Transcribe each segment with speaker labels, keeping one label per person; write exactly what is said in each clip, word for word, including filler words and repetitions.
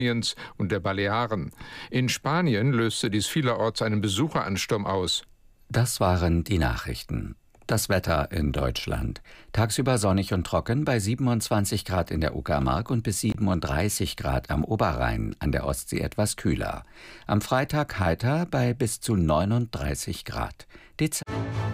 Speaker 1: und der Balearen. In Spanien löste dies vielerorts einen Besucheransturm aus.
Speaker 2: Das waren die Nachrichten. Das Wetter in Deutschland. Tagsüber sonnig und trocken bei siebenundzwanzig Grad in der Uckermark und bis siebenunddreißig Grad am Oberrhein, an der Ostsee etwas kühler. Am Freitag heiter bei bis zu neununddreißig Grad. Dez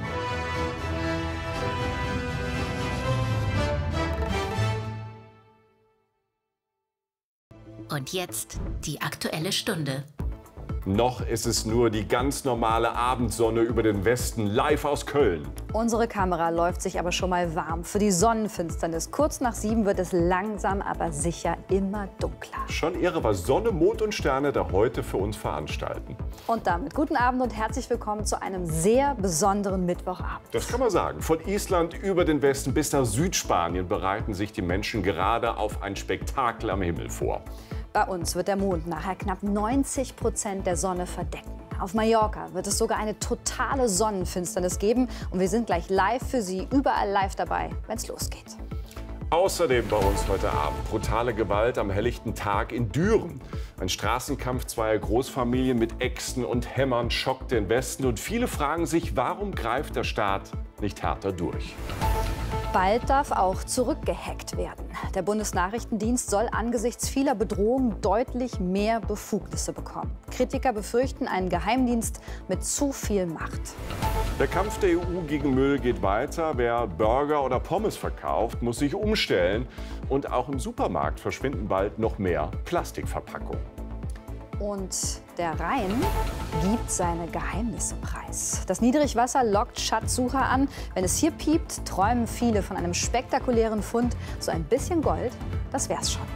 Speaker 3: Und jetzt die Aktuelle Stunde.
Speaker 4: Noch ist es nur die ganz normale Abendsonne über den Westen, live aus Köln.
Speaker 5: Unsere Kamera läuft sich aber schon mal warm für die Sonnenfinsternis. Kurz nach sieben wird es langsam, aber sicher immer dunkler.
Speaker 4: Schon irre, was Sonne, Mond und Sterne da heute für uns veranstalten.
Speaker 5: Und damit guten Abend und herzlich willkommen zu einem sehr besonderen Mittwochabend.
Speaker 4: Das kann man sagen. Von Island über den Westen bis nach Südspanien bereiten sich die Menschen gerade auf ein Spektakel am Himmel vor.
Speaker 5: Bei uns wird der Mond nachher knapp neunzig Prozent der Sonne verdecken. Auf Mallorca wird es sogar eine totale Sonnenfinsternis geben. Und wir sind gleich live für Sie, überall live dabei, wenn es losgeht.
Speaker 4: Außerdem bei uns heute Abend brutale Gewalt am helllichten Tag in Düren. Ein Straßenkampf zweier Großfamilien mit Äxten und Hämmern schockt den Westen. Und viele fragen sich, warum greift der Staat nicht härter durch?
Speaker 5: Bald darf auch zurückgehackt werden. Der Bundesnachrichtendienst soll angesichts vieler Bedrohungen deutlich mehr Befugnisse bekommen. Kritiker befürchten einen Geheimdienst mit zu viel Macht.
Speaker 4: Der Kampf der E U gegen Müll geht weiter. Wer Burger oder Pommes verkauft, muss sich umstellen. Und auch im Supermarkt verschwinden bald noch mehr Plastikverpackungen.
Speaker 5: Und der Rhein gibt seine Geheimnisse preis. Das Niedrigwasser lockt Schatzsucher an. Wenn es hier piept, träumen viele von einem spektakulären Fund. So ein bisschen Gold, das wär's schon.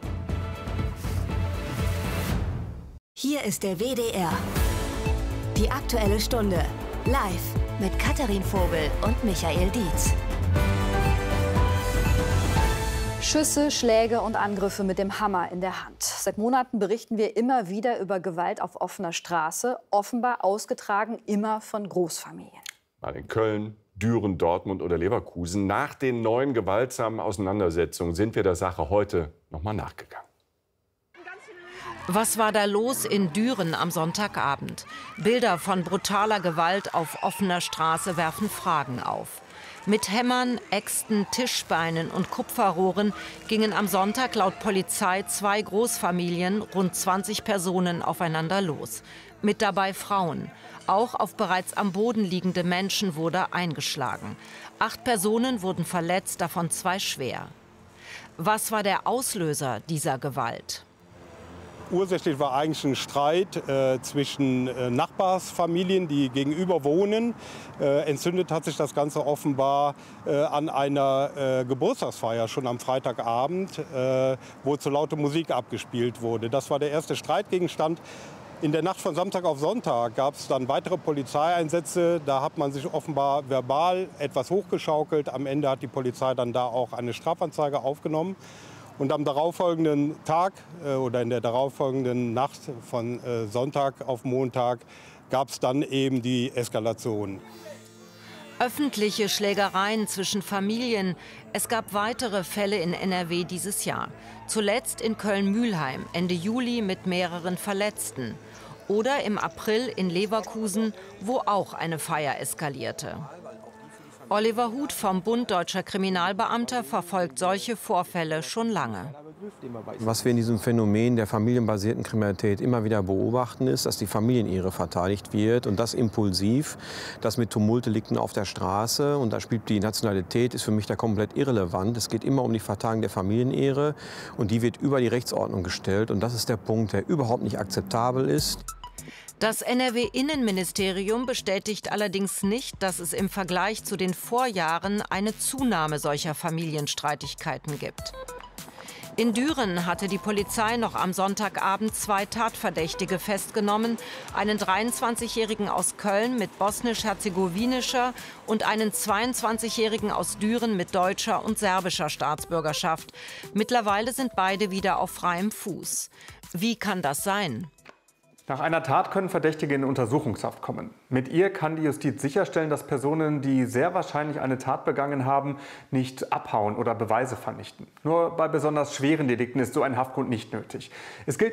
Speaker 3: Hier ist der W D R. Die Aktuelle Stunde. Live mit Katharin Vogel und Michael Dietz.
Speaker 5: Schüsse, Schläge und Angriffe mit dem Hammer in der Hand. Seit Monaten berichten wir immer wieder über Gewalt auf offener Straße, offenbar ausgetragen immer von Großfamilien.
Speaker 4: Mal in Köln, Düren, Dortmund oder Leverkusen. Nach den neuen gewaltsamen Auseinandersetzungen sind wir der Sache heute noch mal nachgegangen.
Speaker 6: Was war da los in Düren am Sonntagabend? Bilder von brutaler Gewalt auf offener Straße werfen Fragen auf. Mit Hämmern, Äxten, Tischbeinen und Kupferrohren gingen am Sonntag laut Polizei zwei Großfamilien, rund zwanzig Personen, aufeinander los. Mit dabei Frauen. Auch auf bereits am Boden liegende Menschen wurde eingeschlagen. Acht Personen wurden verletzt, davon zwei schwer. Was war der Auslöser dieser Gewalt?
Speaker 7: Ursächlich war eigentlich ein Streit äh, zwischen äh, Nachbarsfamilien, die gegenüber wohnen. Äh, entzündet hat sich das Ganze offenbar äh, an einer äh, Geburtstagsfeier schon am Freitagabend, äh, wo zu laute Musik abgespielt wurde. Das war der erste Streitgegenstand. In der Nacht von Samstag auf Sonntag gab es dann weitere Polizeieinsätze. Da hat man sich offenbar verbal etwas hochgeschaukelt. Am Ende hat die Polizei dann da auch eine Strafanzeige aufgenommen. Und am darauffolgenden Tag äh, oder in der darauffolgenden Nacht von äh, Sonntag auf Montag gab es dann eben die Eskalation.
Speaker 6: Öffentliche Schlägereien zwischen Familien. Es gab weitere Fälle in N R W dieses Jahr. Zuletzt in Köln-Mühlheim, Ende Juli mit mehreren Verletzten. Oder im April in Leverkusen, wo auch eine Feier eskalierte. Oliver Huth vom Bund Deutscher Kriminalbeamter verfolgt solche Vorfälle schon lange.
Speaker 8: Was wir in diesem Phänomen der familienbasierten Kriminalität immer wieder beobachten, ist, dass die Familienehre verteidigt wird und das impulsiv, das mit Tumultdelikten auf der Straße. Und da spielt die Nationalität, ist für mich da komplett irrelevant. Es geht immer um die Verteidigung der Familienehre und die wird über die Rechtsordnung gestellt. Und das ist der Punkt, der überhaupt nicht akzeptabel ist.
Speaker 6: Das N R W-Innenministerium bestätigt allerdings nicht, dass es im Vergleich zu den Vorjahren eine Zunahme solcher Familienstreitigkeiten gibt. In Düren hatte die Polizei noch am Sonntagabend zwei Tatverdächtige festgenommen, einen dreiundzwanzigjährigen aus Köln mit bosnisch-herzegowinischer und einen zweiundzwanzigjährigen aus Düren mit deutscher und serbischer Staatsbürgerschaft. Mittlerweile sind beide wieder auf freiem Fuß. Wie kann das sein?
Speaker 9: Nach einer Tat können Verdächtige in Untersuchungshaft kommen. Mit ihr kann die Justiz sicherstellen, dass Personen, die sehr wahrscheinlich eine Tat begangen haben, nicht abhauen oder Beweise vernichten. Nur bei besonders schweren Delikten ist so ein Haftgrund nicht nötig. Es gilt